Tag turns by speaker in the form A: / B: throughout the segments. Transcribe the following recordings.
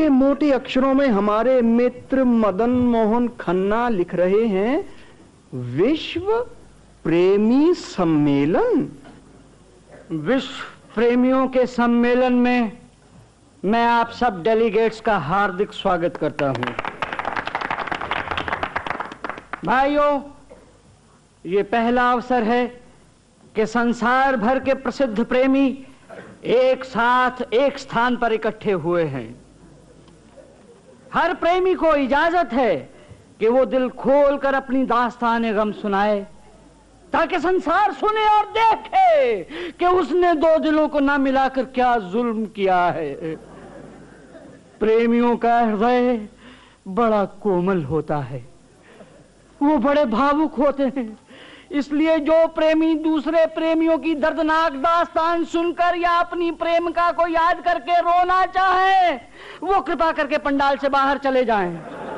A: मोटे मोटे अक्षरों में हमारे मित्र मदन मोहन खन्ना लिख रहे हैं विश्व प्रेमी सम्मेलन।
B: विश्व प्रेमियों के सम्मेलन में मैं आप सब डेलीगेट्स का हार्दिक स्वागत करता हूं। भाइयों, ये पहला अवसर है कि संसार भर के प्रसिद्ध प्रेमी एक साथ एक स्थान पर इकट्ठे हुए हैं। हर प्रेमी को इजाजत है कि वो दिल खोलकर अपनी दास्तान गम सुनाए, ताकि संसार सुने और देखे कि उसने दो दिलों को ना मिलाकर क्या जुल्म किया है। प्रेमियों का हृदय बड़ा कोमल होता है, वो बड़े भावुक होते हैं। इसलिए जो प्रेमी दूसरे प्रेमियों की दर्दनाक दास्तान सुनकर या अपनी प्रेमिका को याद करके रोना चाहे, वो कृपा करके पंडाल से बाहर चले जाएं।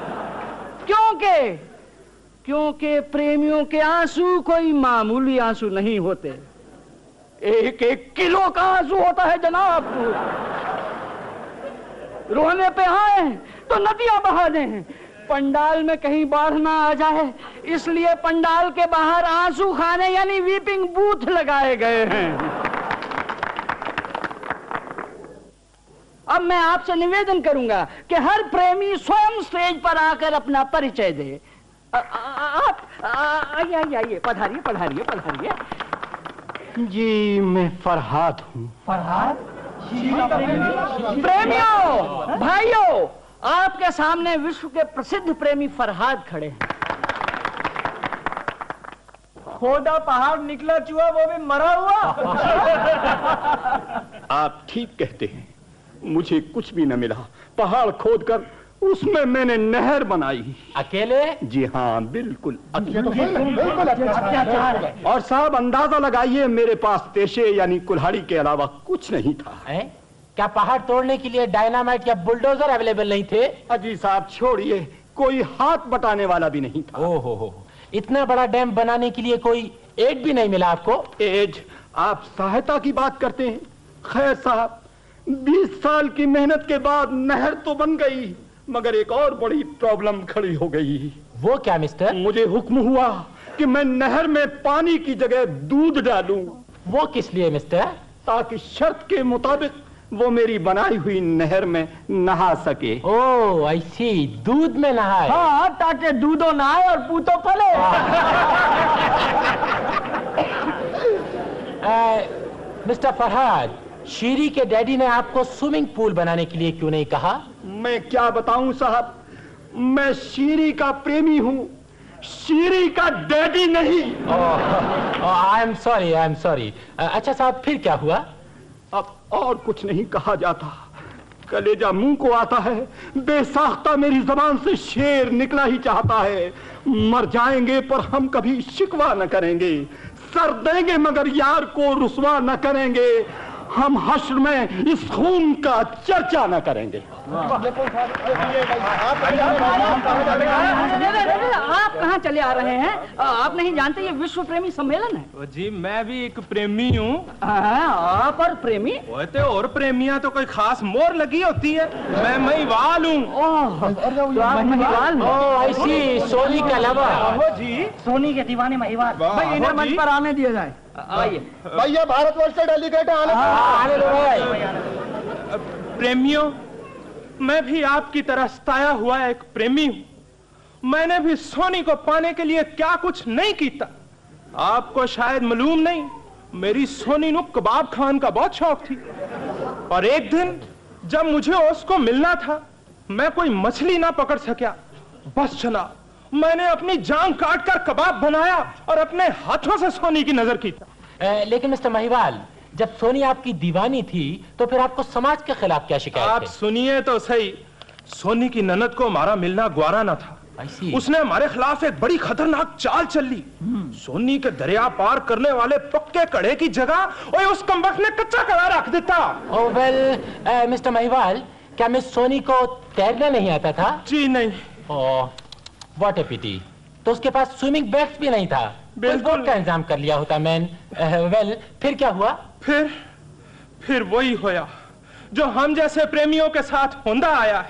B: क्योंकि प्रेमियों के आंसू कोई मामूली आंसू नहीं होते, एक एक किलो का आंसू होता है जनाब। रोने पे आए तो नदियां बहा दें, पंडाल में कहीं बाढ़ ना आ जाए, इसलिए पंडाल के बाहर आंसू खाने यानी वीपिंग बूथ लगाए गए हैं। अब मैं आपसे निवेदन करूंगा कि हर प्रेमी स्वयं स्टेज पर आकर अपना परिचय दे। आप आइए, पधारिए।
A: जी, मैं फरहाद हूँ।
B: फरहाद? प्रेमियों, भाइयों, आपके सामने विश्व के प्रसिद्ध प्रेमी फरहाद खड़े हैं।
C: खोदा पहाड़ निकला चूहा, वो भी मरा हुआ।
A: आप ठीक कहते हैं, मुझे कुछ भी न मिला। पहाड़ खोदकर उसमें मैंने नहर बनाई।
C: अकेले?
A: जी हाँ, बिल्कुल
C: अत्याचार है।
A: और साहब अंदाजा लगाइए, मेरे पास पेशे यानी कुल्हाड़ी के अलावा कुछ नहीं था।
C: क्या पहाड़ तोड़ने के लिए डायनामाइट या बुलडोजर अवेलेबल नहीं थे?
A: अजी साहब छोड़िए, कोई हाथ बटाने वाला भी नहीं था।
C: ओहो, इतना बड़ा डैम बनाने के लिए कोई एड भी नहीं मिला आपको?
A: एड? आप सहायता की बात करते हैं। खैर साहब, 20 साल की मेहनत के बाद नहर तो बन गई, मगर एक और बड़ी प्रॉब्लम खड़ी हो गई।
C: वो क्या मिस्टर?
A: मुझे हुक्म हुआ कि मैं नहर में पानी की जगह दूध डालूं।
C: वो किस लिए मिस्टर?
A: ताकि शर्त के मुताबिक वो मेरी बनाई हुई नहर में नहा सके।
C: ओह, आई सी, दूध में नहाए?
B: हाँ, ताकि दूधो नहाए और पूतो पले।
C: मिस्टर फरहाद, शीरी के डैडी ने आपको स्विमिंग पूल बनाने के लिए क्यों नहीं कहा?
A: मैं क्या बताऊं साहब, मैं शीरी का प्रेमी हूं, शीरी का डैडी नहीं।
C: I am sorry. अच्छा साहब, फिर क्या हुआ?
A: अब और कुछ नहीं कहा जाता, कलेजा मुंह को आता है। बेसाख्ता मेरी जबान से शेर निकला ही चाहता है। मर जाएंगे पर हम कभी शिकवा न करेंगे, सर देंगे मगर यार को रुसवा न करेंगे, हम हश्र में इस खून का चर्चा न करेंगे।
B: आप कहाँ चले आ रहे हैं? आप नहीं जानते ये विश्व प्रेमी सम्मेलन है?
D: जी, मैं भी एक प्रेमी हूँ।
B: आप और प्रेमी?
D: और प्रेमियाँ तो कोई खास मोर लगी होती है। मैं महिवाल हूँ।
C: सोनी का लवा।
B: जी, सोनी के दीवाने महिवाल। भाई इन्हें मंच पर आने दिया जाए। आइए
A: भैया, भारतवर्ष से डेलीगेट आने दो भाई।
D: प्रेमियों, मैं भी आपकी तरह सताया हुआ एक प्रेमी हूँ। मैंने भी सोनी को पाने के लिए क्या कुछ नहीं किया। आपको शायद मालूम नहीं, मेरी सोनी नु कबाब खान का बहुत शौक थी। और एक दिन जब मुझे उसको मिलना था, मैं कोई मछली ना पकड़ सका। बस चला, मैंने अपनी जान काट कर कबाब बनाया और अपने हाथों से सोनी की नजर की।
C: लेकिन मिस्टर महिवाल, जब सोनी आपकी दीवानी थी तो फिर आपको समाज के खिलाफ क्या शिकायत
D: आप सुनिए तो सही। सोनी की ननद को हमारा मिलना ग्वारा न था। उसने हमारे खिलाफ एक बड़ी खतरनाक चाल चली। सोनी के दरिया पार करने वाले पक्के कड़े की जगह ओए उस कमबख्त ने कच्चा कड़ा रख देता।
C: ओह वेल, मिस्टर महिवाल, क्या मिस सोनी को तैरना नहीं आता था?
D: जी नहीं।
C: ओह, व्हाट ए पिटी। तो उसके पास स्विमिंग बैग्स भी नहीं था। बिल्कुल का इंतजाम कर लिया होता मैन। वेल, फिर क्या हुआ?
D: फिर वही होया जो हम जैसे प्रेमियों के साथ होंदा आया है।